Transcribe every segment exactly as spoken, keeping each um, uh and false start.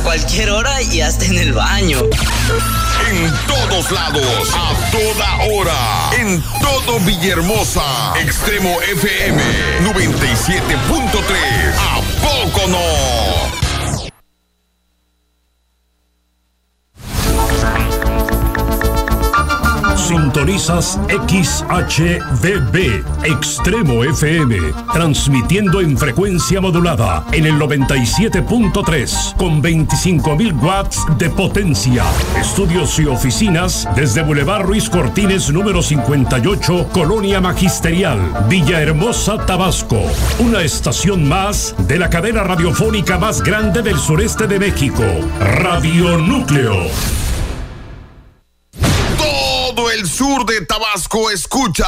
cualquier hora y hasta en el baño. En todos lados, a toda hora, en todo Villahermosa. Extremo F M noventa y siete punto tres. ¿A poco no? Sintonizas X H D B, Extremo F M, transmitiendo en frecuencia modulada en el noventa y siete punto tres, con veinticinco mil watts de potencia. Estudios y oficinas desde Boulevard Ruiz Cortines, número cincuenta y ocho, Colonia Magisterial, Villahermosa, Tabasco. Una estación más de la cadena radiofónica más grande del sureste de México, Radio Núcleo. Todo el sur de Tabasco escucha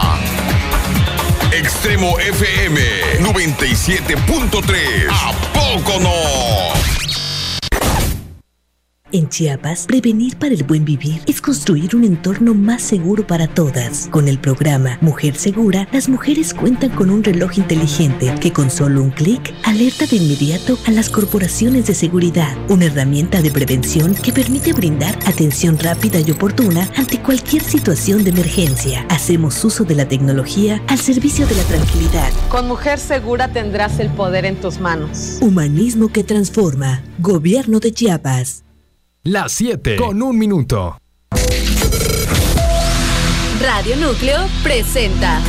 Extremo F M noventa y siete punto tres. ¿A poco no? En Chiapas, prevenir para el buen vivir es construir un entorno más seguro para todas. Con el programa Mujer Segura, las mujeres cuentan con un reloj inteligente que con solo un clic alerta de inmediato a las corporaciones de seguridad. Una herramienta de prevención que permite brindar atención rápida y oportuna ante cualquier situación de emergencia. Hacemos uso de la tecnología al servicio de la tranquilidad. Con Mujer Segura tendrás el poder en tus manos. Humanismo que transforma. Gobierno de Chiapas. Las siete con un minuto. Radio Núcleo presenta.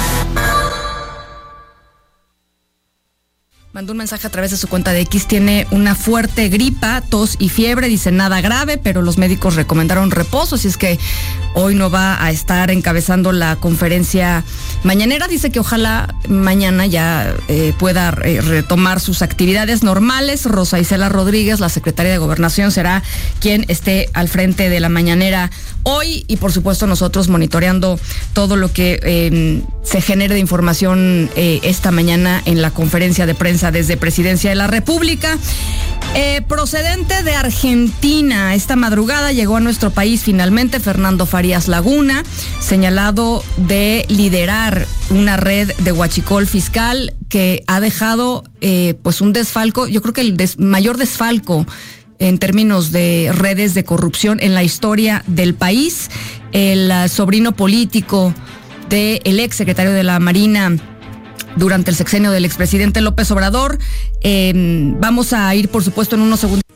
Mandó un mensaje a través de su cuenta de X, tiene una fuerte gripa, tos y fiebre, dice nada grave, pero los médicos recomendaron reposo, así es que hoy no va a estar encabezando la conferencia mañanera. Dice que ojalá mañana ya eh, pueda eh, retomar sus actividades normales. Rosa Isela Rodríguez, la secretaria de Gobernación, será quien esté al frente de la mañanera hoy y por supuesto nosotros monitoreando todo lo que eh, se genere de información eh, esta mañana en la conferencia de prensa desde Presidencia de la República. Eh, procedente de Argentina, esta madrugada llegó a nuestro país finalmente Fernando Farías Laguna, señalado de liderar una red de huachicol fiscal que ha dejado eh, pues un desfalco, yo creo que el des- mayor desfalco en términos de redes de corrupción en la historia del país. El uh, sobrino político del ex secretario de la Marina durante el sexenio del expresidente López Obrador. Eh, vamos a ir, por supuesto, en unos segundos.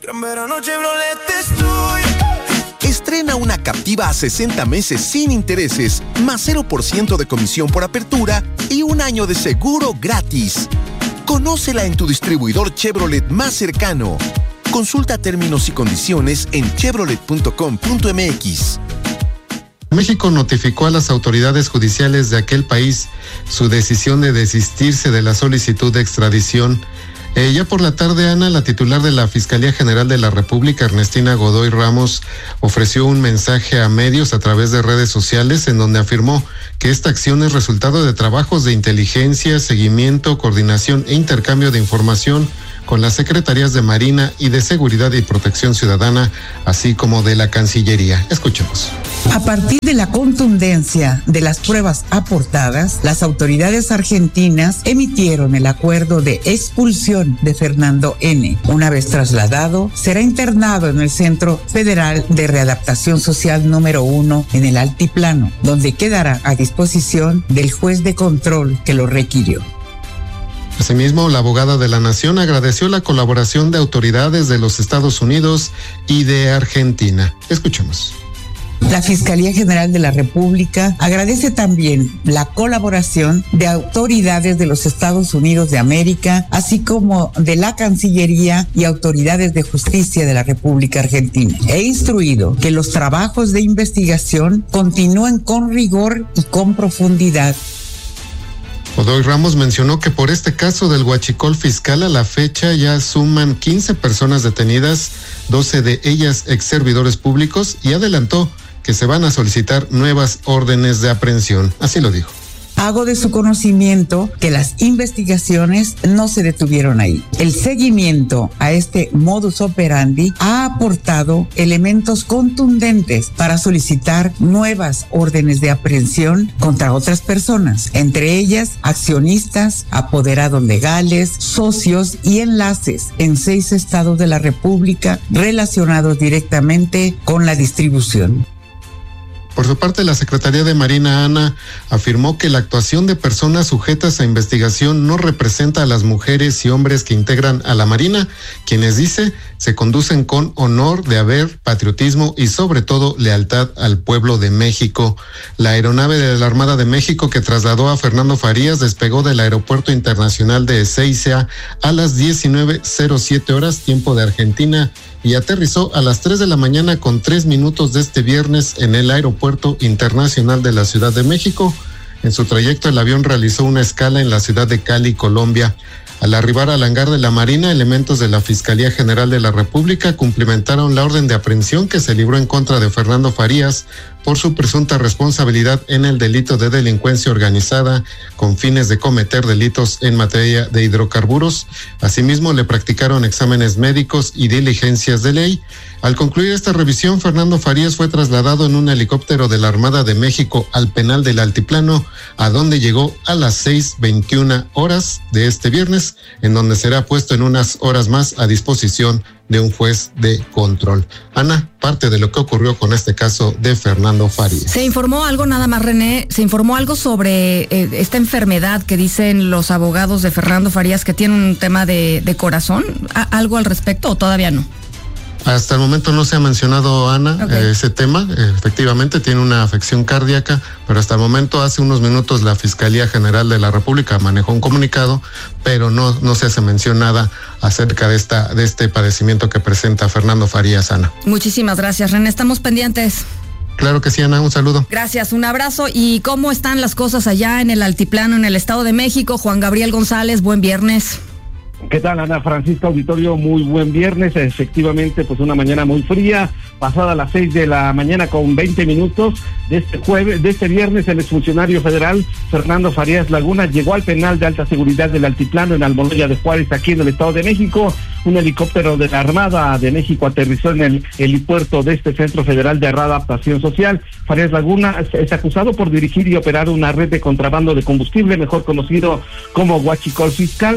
Estrena una Captiva a sesenta meses sin intereses, más cero por ciento de comisión por apertura y un año de seguro gratis. Conócela en tu distribuidor Chevrolet más cercano. Consulta términos y condiciones en chevrolet punto com punto m x. México notificó a las autoridades judiciales de aquel país su decisión de desistirse de la solicitud de extradición. Eh, ya por la tarde, Ana, la titular de la Fiscalía General de la República, Ernestina Godoy Ramos, ofreció un mensaje a medios a través de redes sociales en donde afirmó que esta acción es resultado de trabajos de inteligencia, seguimiento, coordinación e intercambio de información con las Secretarías de Marina y de Seguridad y Protección Ciudadana, así como de la Cancillería. Escuchemos. A partir de la contundencia de las pruebas aportadas, las autoridades argentinas emitieron el acuerdo de expulsión de Fernando N. Una vez trasladado, será internado en el Centro Federal de Readaptación Social número uno en el Altiplano, donde quedará a disposición del juez de control que lo requirió. Asimismo, la abogada de la Nación agradeció la colaboración de autoridades de los Estados Unidos y de Argentina. Escuchemos. La Fiscalía General de la República agradece también la colaboración de autoridades de los Estados Unidos de América, así como de la Cancillería y autoridades de justicia de la República Argentina. He instruido que los trabajos de investigación continúen con rigor y con profundidad. Godoy Ramos mencionó que por este caso del huachicol fiscal a la fecha ya suman quince personas detenidas, doce de ellas ex servidores públicos, y adelantó que se van a solicitar nuevas órdenes de aprehensión. Así lo dijo. Hago de su conocimiento que las investigaciones no se detuvieron ahí. El seguimiento a este modus operandi ha aportado elementos contundentes para solicitar nuevas órdenes de aprehensión contra otras personas, entre ellas accionistas, apoderados legales, socios y enlaces en seis estados de la República relacionados directamente con la distribución. Por su parte, la Secretaría de Marina, Ana, afirmó que la actuación de personas sujetas a investigación no representa a las mujeres y hombres que integran a la Marina, quienes, dice, se conducen con honor, deber, patriotismo y sobre todo lealtad al pueblo de México. La aeronave de la Armada de México que trasladó a Fernando Farías despegó del Aeropuerto Internacional de Ezeiza a las diecinueve cero siete horas, tiempo de Argentina, y aterrizó a las tres de la mañana con tres minutos de este viernes en el Aeropuerto Internacional de la Ciudad de México. En su trayecto, el avión realizó una escala en la ciudad de Cali, Colombia. Al arribar al hangar de la Marina, elementos de la Fiscalía General de la República cumplimentaron la orden de aprehensión que se libró en contra de Fernando Farías por su presunta responsabilidad en el delito de delincuencia organizada con fines de cometer delitos en materia de hidrocarburos. Asimismo, le practicaron exámenes médicos y diligencias de ley. Al concluir esta revisión, Fernando Farías fue trasladado en un helicóptero de la Armada de México al penal del Altiplano, a donde llegó a las seis veintiuna horas de este viernes, en donde será puesto en unas horas más a disposición de un juez de control. Ana, parte de lo que ocurrió con este caso de Fernando Farías. ¿Se informó algo, nada más, René? ¿Se informó algo sobre eh, esta enfermedad que dicen los abogados de Fernando Farías que tiene un tema de, de corazón? ¿Algo al respecto o todavía no? Hasta el momento no se ha mencionado, Ana, okay. eh, ese tema. Eh, efectivamente tiene una afección cardíaca, pero hasta el momento, hace unos minutos, la Fiscalía General de la República manejó un comunicado, pero no, no se hace mención nada acerca de esta, de este padecimiento que presenta Fernando Farías, Ana. Muchísimas gracias, René. Estamos pendientes. Claro que sí, Ana, un saludo. Gracias, un abrazo. ¿Y cómo están las cosas allá en el Altiplano, en el Estado de México? Juan Gabriel González, buen viernes. ¿Qué tal, Ana Francisca Auditorio? Muy buen viernes, efectivamente, pues una mañana muy fría, pasada las seis de la mañana con veinte minutos de este jueves, de este viernes, el exfuncionario federal Fernando Farías Laguna llegó al penal de alta seguridad del Altiplano en Almoloya de Juárez, aquí en el Estado de México. Un helicóptero de la Armada de México aterrizó en el helipuerto de este Centro Federal de Readaptación Social. Farías Laguna es acusado por dirigir y operar una red de contrabando de combustible, mejor conocido como huachicol fiscal.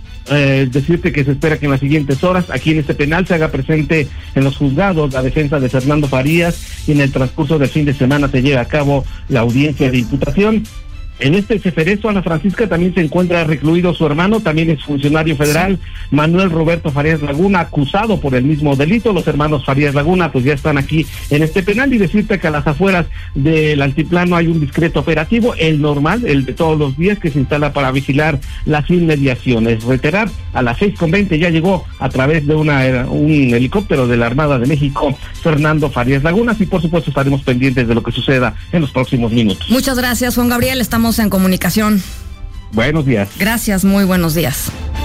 Eh, decirte que se espera que en las siguientes horas aquí en este penal se haga presente en los juzgados la defensa de Fernando Farías y en el transcurso del fin de semana se lleve a cabo la audiencia de imputación. En este ceferezo, Ana Francisca, también se encuentra recluido su hermano, también es funcionario federal, Manuel Roberto Farías Laguna, acusado por el mismo delito. Los hermanos Farías Laguna pues ya están aquí en este penal, y decirte que a las afueras del Altiplano hay un discreto operativo, el normal, el de todos los días, que se instala para vigilar las inmediaciones. Reiterar, a las seis con veinte ya llegó a través de una un helicóptero de la Armada de México Fernando Farías Laguna, y por supuesto estaremos pendientes de lo que suceda en los próximos minutos. Muchas gracias, Juan Gabriel, estamos en comunicación. Buenos días. Gracias, muy buenos días.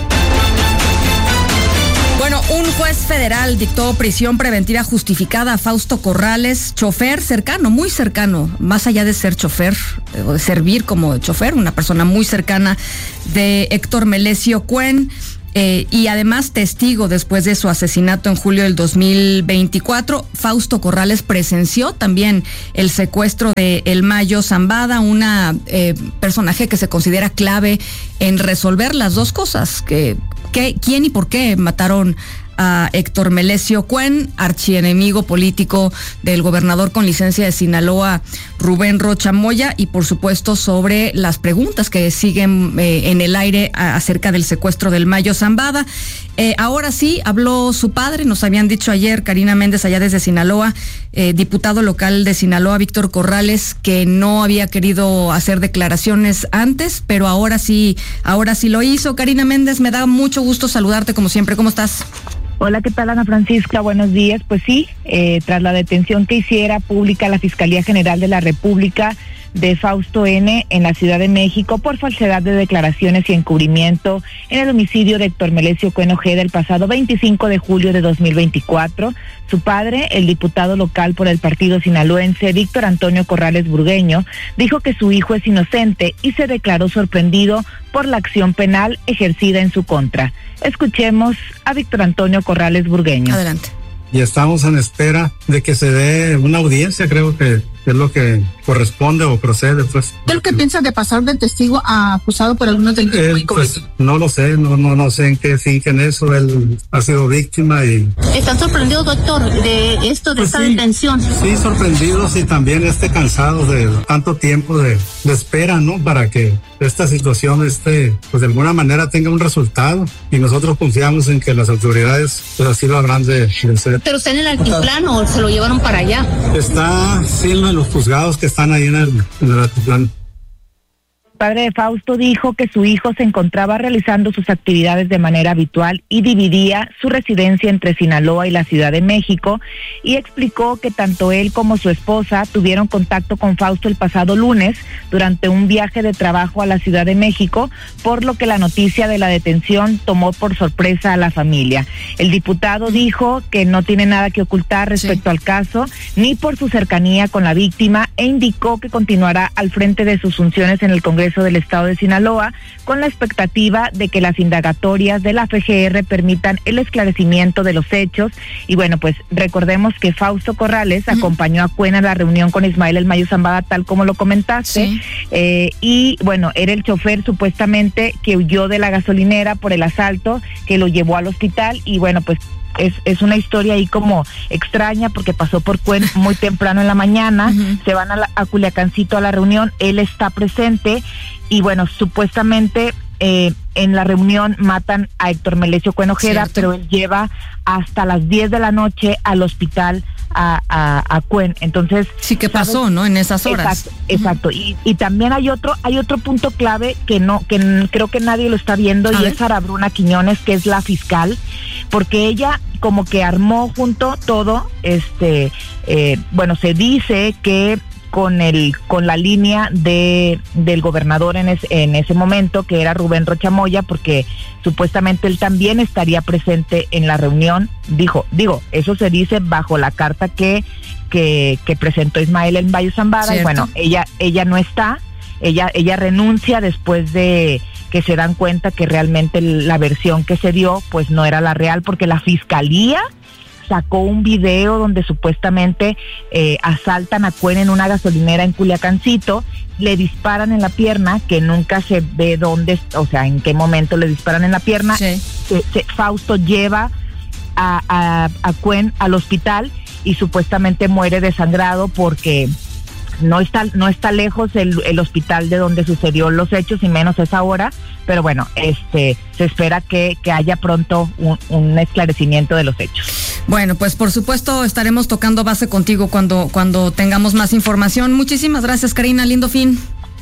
Bueno, un juez federal dictó prisión preventiva justificada a Fausto Corrales, chofer cercano, muy cercano, más allá de ser chofer, o de servir como chofer, una persona muy cercana de Héctor Melesio Cuen. Eh, y además testigo después de su asesinato en julio del dos mil veinticuatro. Fausto Corrales presenció también el secuestro de El Mayo Zambada, una eh, personaje que se considera clave en resolver las dos cosas, que, que quién y por qué mataron a Héctor Melesio Cuen, archienemigo político del gobernador con licencia de Sinaloa, Rubén Rocha Moya, y por supuesto sobre las preguntas que siguen eh, en el aire a, acerca del secuestro del Mayo Zambada. Eh, ahora sí, habló su padre, nos habían dicho ayer, Karina Méndez, allá desde Sinaloa, eh, diputado local de Sinaloa, Víctor Corrales, que no había querido hacer declaraciones antes, pero ahora sí, ahora sí lo hizo. Karina Méndez, me da mucho gusto saludarte como siempre, ¿cómo estás? Hola, ¿qué tal, Ana Francisca? Buenos días. Pues sí, eh, tras la detención que hiciera pública la Fiscalía General de la República de Fausto N. en la Ciudad de México por falsedad de declaraciones y encubrimiento en el homicidio de Héctor Melesio Cuen Ojeda el pasado veinticinco de julio de dos mil veinticuatro. Su padre, el diputado local por el partido sinaloense Víctor Antonio Corrales Burgueño, dijo que su hijo es inocente y se declaró sorprendido por la acción penal ejercida en su contra. Escuchemos a Víctor Antonio Corrales Burgueño. Adelante. Y estamos en espera de que se dé una audiencia, creo que es lo que corresponde o procede, pues. ¿Qué es lo que piensas de pasar de testigo a acusado por algunos delitos? Eh, pues no lo sé, no, no, no sé en qué finquen eso, él ha sido víctima y... ¿Están sorprendidos, doctor, de esto, de pues esta sí, detención? Sí, sorprendidos y también este cansados de tanto tiempo de, de espera, ¿no? Para que esta situación, este, pues de alguna manera tenga un resultado y nosotros confiamos en que las autoridades, pues así lo habrán de, de ser. ¿Pero está en el altiplano o se lo llevaron para allá? Está, sí, en los juzgados que están ahí en el, en el altiplano. El padre de Fausto dijo que su hijo se encontraba realizando sus actividades de manera habitual y dividía su residencia entre Sinaloa y la Ciudad de México, y explicó que tanto él como su esposa tuvieron contacto con Fausto el pasado lunes durante un viaje de trabajo a la Ciudad de México, por lo que la noticia de la detención tomó por sorpresa a la familia. El diputado dijo que no tiene nada que ocultar respecto sí. al caso, ni por su cercanía con la víctima, e indicó que continuará al frente de sus funciones en el Congreso del Estado de Sinaloa, con la expectativa de que las indagatorias de la F G R permitan el esclarecimiento de los hechos. Y bueno, pues recordemos que Fausto Corrales uh-huh. acompañó a Cuen a la reunión con Ismael El Mayo Zambada, tal como lo comentaste, sí. eh, y bueno, era el chofer supuestamente que huyó de la gasolinera por el asalto, que lo llevó al hospital, y bueno, pues Es, es una historia ahí como extraña porque pasó por Cuen muy temprano en la mañana, uh-huh. se van a, la, a Culiacancito a la reunión, él está presente y bueno, supuestamente eh, en la reunión matan a Héctor Melesio Cuen Ojeda, pero él lleva hasta las diez de la noche al hospital a, a, a Cuen. Entonces sí, que pasó, ¿sabes? ¿No? En esas horas. Exacto, exacto. Uh-huh. Y, y también hay otro, hay otro punto clave que no, que n- creo que nadie lo está viendo, a y ver. es Sara Bruna Quiñones, que es la fiscal, porque ella como que armó junto todo, este, eh, bueno, se dice que con el con la línea de del gobernador en, es, en ese momento, que era Rubén Rocha Moya, porque supuestamente él también estaría presente en la reunión. Dijo, digo, eso se dice bajo la carta que que, que presentó Ismael El Mayo Zambada. ¿Cierto? Y bueno, ella ella no está, ella ella renuncia después de que se dan cuenta que realmente la versión que se dio pues no era la real, porque la fiscalía sacó un video donde supuestamente eh, asaltan a Cuen en una gasolinera en Culiacancito, le disparan en la pierna, que nunca se ve dónde, o sea, en qué momento le disparan en la pierna. Sí. Se, se, Fausto lleva a, a, a Cuen al hospital y supuestamente muere desangrado porque no está no está lejos el, el hospital de donde sucedió los hechos, y menos esa hora, pero bueno, este se espera que, que haya pronto un, un esclarecimiento de los hechos. Bueno, pues por supuesto estaremos tocando base contigo cuando, cuando tengamos más información. Muchísimas gracias, Karina, lindo fin.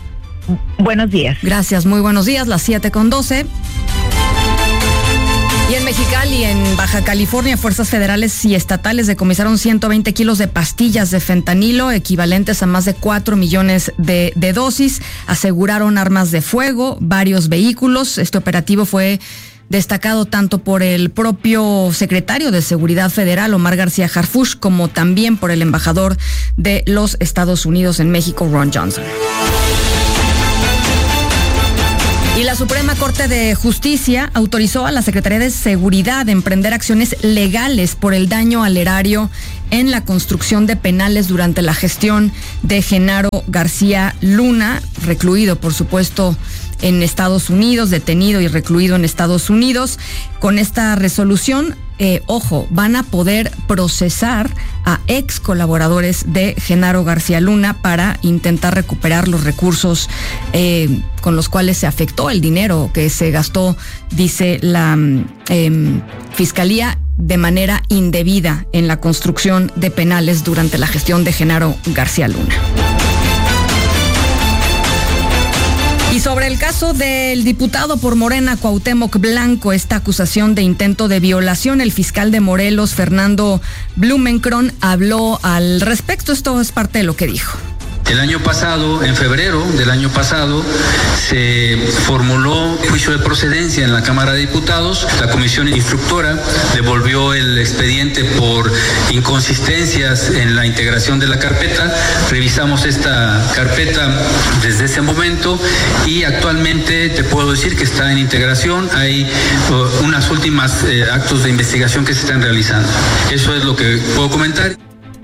Buenos días. Gracias, muy buenos días, las siete con doce. Y en Mexicali, en Baja California, fuerzas federales y estatales decomisaron ciento veinte kilos de pastillas de fentanilo, equivalentes a más de cuatro millones de, de dosis. Aseguraron armas de fuego, varios vehículos. Este operativo fue destacado tanto por el propio secretario de Seguridad Federal, Omar García Harfuch, como también por el embajador de los Estados Unidos en México, Ron Johnson. Y la Suprema Corte de Justicia autorizó a la Secretaría de Seguridad a emprender acciones legales por el daño al erario en la construcción de penales durante la gestión de Genaro García Luna, recluido, por supuesto, en Estados Unidos, detenido y recluido en Estados Unidos. Con esta resolución, eh, ojo, van a poder procesar a ex colaboradores de Genaro García Luna para intentar recuperar los recursos eh, con los cuales se afectó el dinero que se gastó, dice la eh, Fiscalía, de manera indebida en la construcción de penales durante la gestión de Genaro García Luna. Y sobre el caso del diputado por Morena, Cuauhtémoc Blanco, esta acusación de intento de violación, el fiscal de Morelos, Fernando Blumenkron, habló al respecto. Esto es parte de lo que dijo. El año pasado, en febrero del año pasado, se formuló juicio de procedencia en la Cámara de Diputados. La comisión instructora devolvió el expediente por inconsistencias en la integración de la carpeta. Revisamos esta carpeta desde ese momento y actualmente te puedo decir que está en integración. Hay uh, unas últimas eh, actos de investigación que se están realizando. Eso es lo que puedo comentar.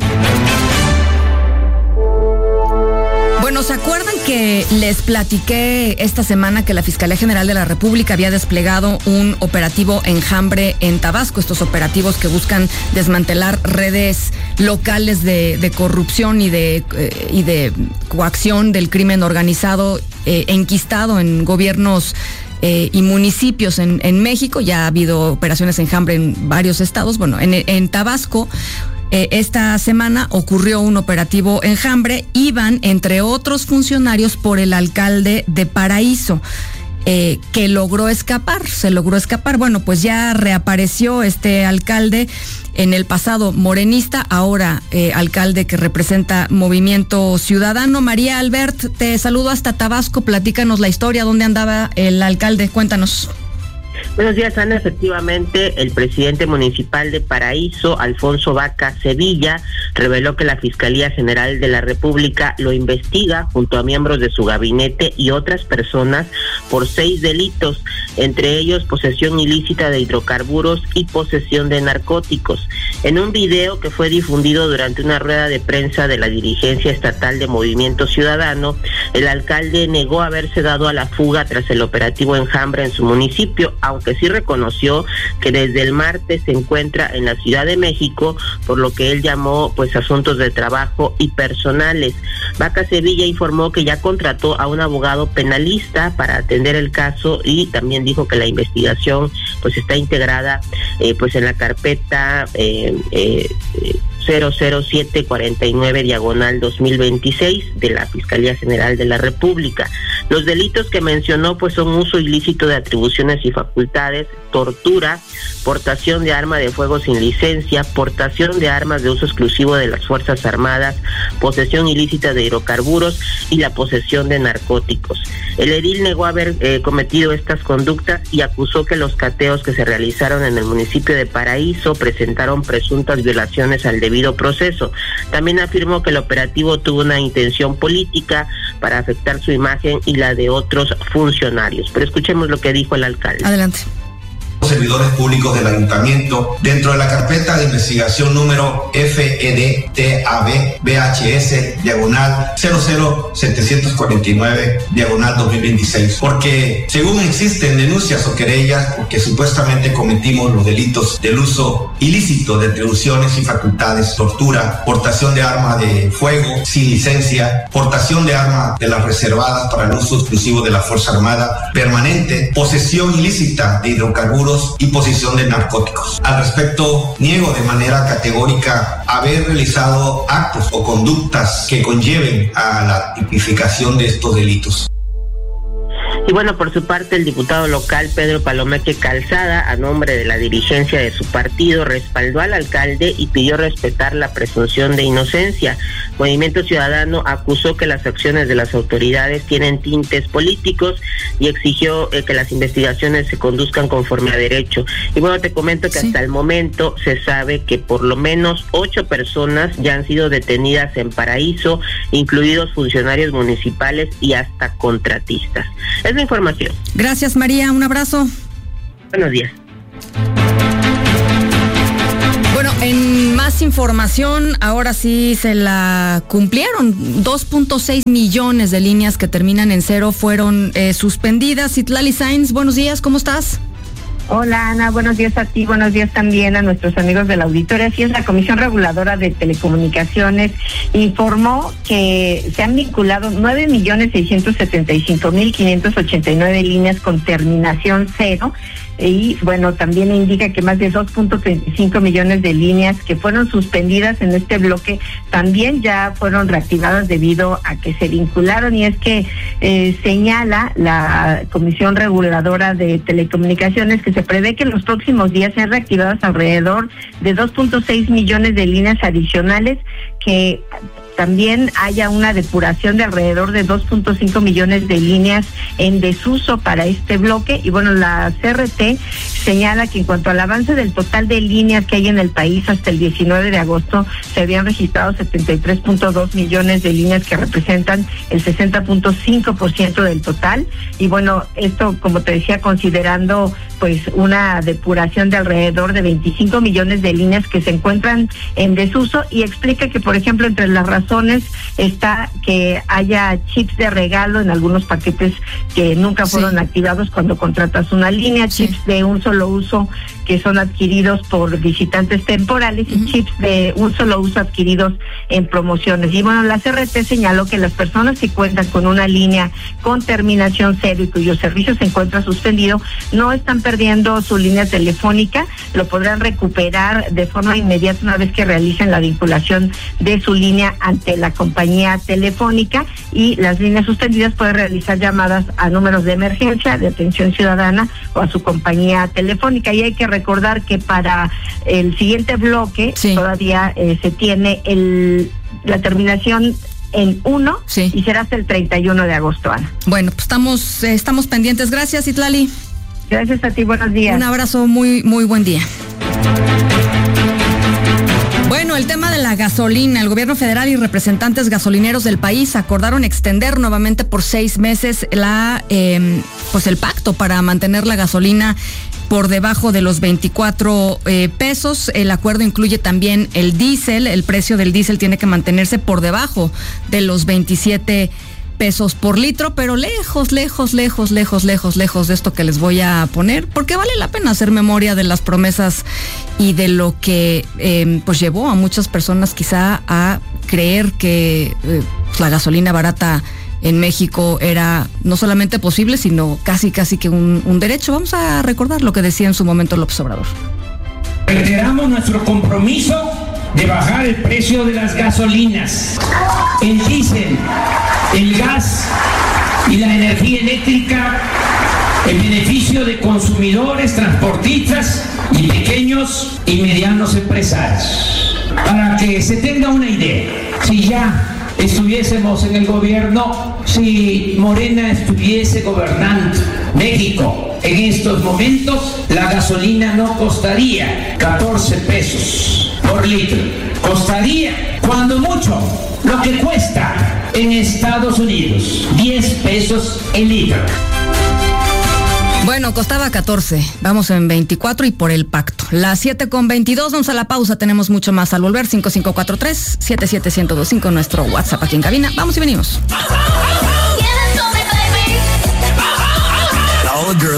Bueno, ¿se acuerdan que les platiqué esta semana que la Fiscalía General de la República había desplegado un operativo Enjambre en Tabasco? Estos operativos que buscan desmantelar redes locales de, de corrupción y de, eh, y de coacción del crimen organizado eh, enquistado en gobiernos Eh, y municipios en, en México. Ya ha habido operaciones Enjambre en varios estados. Bueno, en, en Tabasco eh, esta semana ocurrió un operativo Enjambre. Iban, entre otros funcionarios, por el alcalde de Paraíso, eh, que logró escapar, se logró escapar. Bueno, pues ya reapareció este alcalde, en el pasado morenista, ahora eh, alcalde que representa Movimiento Ciudadano. María Albert, te saludo hasta Tabasco, platícanos la historia, ¿dónde andaba el alcalde? Cuéntanos. Buenos días, Ana. Efectivamente, el presidente municipal de Paraíso, Alfonso Vaca Sevilla, reveló que la Fiscalía General de la República lo investiga junto a miembros de su gabinete y otras personas por seis delitos, entre ellos posesión ilícita de hidrocarburos y posesión de narcóticos. En un video que fue difundido durante una rueda de prensa de la dirigencia estatal de Movimiento Ciudadano, el alcalde negó haberse dado a la fuga tras el operativo Enjambre en su municipio, aunque sí reconoció que desde el martes se encuentra en la Ciudad de México por lo que él llamó pues asuntos de trabajo y personales. Vaca Sevilla informó que ya contrató a un abogado penalista para atender el caso y también dijo que la investigación pues está integrada eh, pues en la carpeta eh, eh, cero cero siete cuarenta y nueve diagonal dos mil veintiséis de la Fiscalía General de la República. Los delitos que mencionó pues son uso ilícito de atribuciones y facultades, tortura, portación de arma de fuego sin licencia, portación de armas de uso exclusivo de las Fuerzas Armadas, posesión ilícita de hidrocarburos y la posesión de narcóticos. El edil negó haber eh, cometido estas conductas y acusó que los cateos que se realizaron en el municipio de Paraíso presentaron presuntas violaciones al debido proceso. También afirmó que el operativo tuvo una intención política para afectar su imagen y la de otros funcionarios. Pero escuchemos lo que dijo el alcalde. Adelante. Servidores públicos del ayuntamiento dentro de la carpeta de investigación número F E D T A B B H S diagonal cero cero setecientos cuarenta y nueve diagonal dos mil veintiséis, porque según existen denuncias o querellas porque supuestamente cometimos los delitos del uso ilícito de atribuciones y facultades, tortura, portación de arma de fuego sin licencia, portación de arma de las reservadas para el uso exclusivo de la Fuerza Armada permanente, posesión ilícita de hidrocarburos y posesión de narcóticos. Al respecto, niego de manera categórica haber realizado actos o conductas que conlleven a la tipificación de estos delitos. Y bueno, por su parte, el diputado local Pedro Palomeque Calzada, a nombre de la dirigencia de su partido, respaldó al alcalde y pidió respetar la presunción de inocencia. Movimiento Ciudadano acusó que las acciones de las autoridades tienen tintes políticos y exigió eh, que las investigaciones se conduzcan conforme a derecho. Y bueno, te comento que sí, hasta el momento se sabe que por lo menos ocho personas ya han sido detenidas en Paraíso, incluidos funcionarios municipales y hasta contratistas. Es la información. Gracias, María. Un abrazo. Buenos días. Bueno, en más información, ahora sí se la cumplieron. dos punto seis millones de líneas que terminan en cero fueron eh, suspendidas. Citlali Sainz, buenos días, ¿cómo estás? Hola, Ana, buenos días a ti, buenos días también a nuestros amigos del auditorio. Así es, la Comisión Reguladora de Telecomunicaciones informó que se han vinculado nueve millones seiscientos setenta y cinco mil quinientos ochenta y nueve líneas con terminación cero. Y bueno, también indica que más de dos punto treinta y cinco millones de líneas que fueron suspendidas en este bloque también ya fueron reactivadas debido a que se vincularon. Y es que eh, señala la Comisión Reguladora de Telecomunicaciones que se prevé que en los próximos días sean reactivadas alrededor de dos punto seis millones de líneas adicionales que también haya una depuración de alrededor de dos punto cinco millones de líneas en desuso para este bloque. Y bueno, la C R T señala que en cuanto al avance del total de líneas que hay en el país, hasta el diecinueve de agosto se habían registrado setenta y tres punto dos millones de líneas que representan el sesenta punto cinco por ciento del total. Y bueno, esto, como te decía, considerando pues una depuración de alrededor de veinticinco millones de líneas que se encuentran en desuso, y explica que, por ejemplo, entre las razones está que haya chips de regalo en algunos paquetes que nunca fueron sí. activados cuando contratas una línea, sí. chips de un solo uso que son adquiridos por visitantes temporales uh-huh. y chips de un solo uso adquiridos en promociones. Y bueno, la C R T señaló que las personas que cuentan con una línea con terminación cero y cuyo servicio se encuentra suspendido no están perdiendo su línea telefónica, lo podrán recuperar de forma inmediata una vez que realicen la vinculación de su línea ante la compañía telefónica, y las líneas suspendidas pueden realizar llamadas a números de emergencia, de atención ciudadana o a su compañía telefónica. Y hay que recordar que para el siguiente bloque sí. todavía eh, se tiene el la terminación en uno sí. y será hasta el treinta y uno de agosto, Ana. Bueno, pues estamos, eh, estamos pendientes. Gracias, Itlali. Gracias a ti, buenos días. Un abrazo, muy, muy buen día. Bueno, el tema de la gasolina, el gobierno federal y representantes gasolineros del país acordaron extender nuevamente por seis meses la, eh, pues el pacto para mantener la gasolina por debajo de los veinticuatro eh, pesos. El acuerdo incluye también el diésel. El precio del diésel tiene que mantenerse por debajo de los veintisiete pesos por litro, pero lejos, lejos, lejos, lejos, lejos, lejos de esto que les voy a poner, porque vale la pena hacer memoria de las promesas y de lo que eh, pues llevó a muchas personas quizá a creer que eh, la gasolina barata en México era no solamente posible, sino casi, casi que un, un derecho. Vamos a recordar lo que decía en su momento López Obrador. Reiteramos nuestro compromiso de bajar el precio de las gasolinas, el diésel, el gas y la energía eléctrica en beneficio de consumidores, transportistas y pequeños y medianos empresarios. Para que se tenga una idea, si ya estuviésemos en el gobierno, si Morena estuviese gobernando México en estos momentos, la gasolina no costaría catorce pesos por litro. Costaría, cuando mucho, lo que cuesta en Estados Unidos, diez pesos el litro. Bueno, costaba catorce, vamos en veinticuatro y por el pacto. Las siete con veintidós, vamos a la pausa, tenemos mucho más al volver. Cinco cinco cuatro tres, siete siete uno cero dos cinco, nuestro WhatsApp aquí en cabina. Vamos y venimos.